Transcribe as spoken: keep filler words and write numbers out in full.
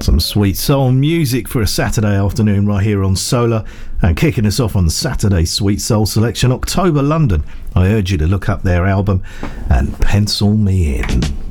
Some sweet soul music for a Saturday afternoon right here on Solar, and kicking us off on Saturday Sweet Soul Selection, October London. I urge you to look up their album and pencil me in.